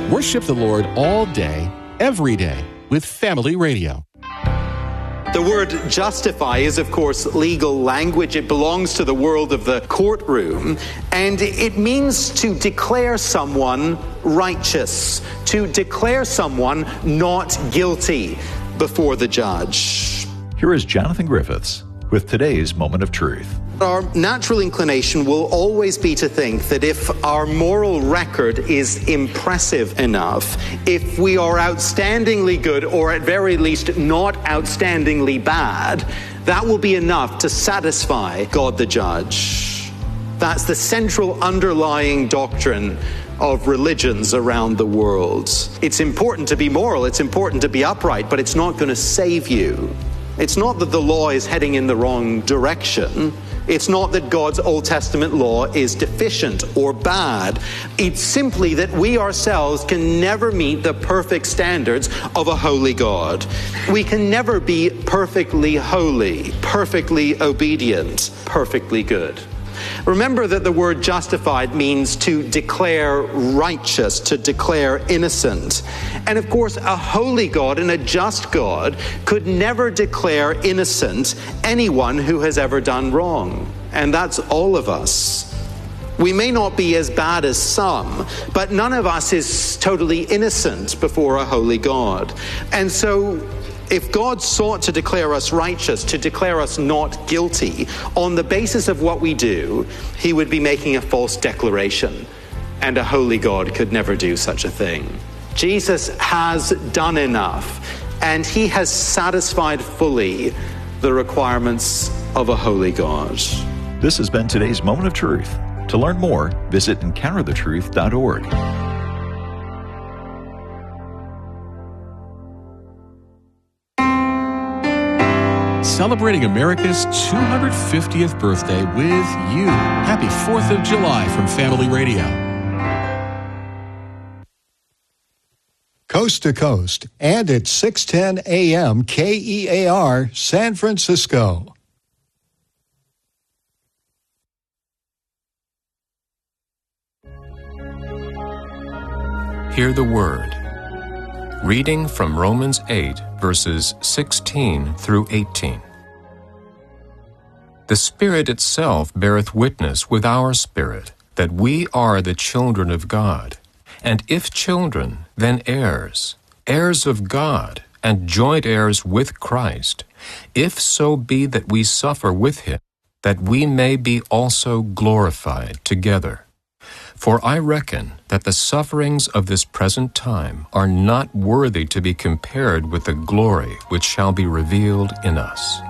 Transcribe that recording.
Worship the Lord all day, every day, with Family Radio. The word justify is, of course, legal language. It belongs to the world of the courtroom, and it means to declare someone righteous, to declare someone not guilty before the judge. Here is Jonathan Griffiths with today's Moment of Truth. Our natural inclination will always be to think that if our moral record is impressive enough, if we are outstandingly good, or at very least not outstandingly bad, that will be enough to satisfy God the judge. That's the central underlying doctrine of religions around the world. It's important to be moral, it's important to be upright, but it's not going to save you. It's not that the law is heading in the wrong direction. It's not that God's Old Testament law is deficient or bad. It's simply that we ourselves can never meet the perfect standards of a holy God. We can never be perfectly holy, perfectly obedient, perfectly good. Remember that the word justified means to declare righteous, to declare innocent. And of course, a holy God and a just God could never declare innocent anyone who has ever done wrong. And that's all of us. We may not be as bad as some, but none of us is totally innocent before a holy God. And so, if God sought to declare us righteous, to declare us not guilty, on the basis of what we do, he would be making a false declaration. And a holy God could never do such a thing. Jesus has done enough, and he has satisfied fully the requirements of a holy God. This has been today's Moment of Truth. To learn more, visit EncounterTheTruth.org. Celebrating America's 250th birthday with you. Happy 4th of July from Family Radio. Coast to Coast, and at 6:10 a.m. KEAR, San Francisco. Hear the Word. Reading from Romans 8, verses 16 through 18. The Spirit itself beareth witness with our spirit that we are the children of God. And if children, then heirs, heirs of God, and joint heirs with Christ, if so be that we suffer with him, that we may be also glorified together. For I reckon that the sufferings of this present time are not worthy to be compared with the glory which shall be revealed in us.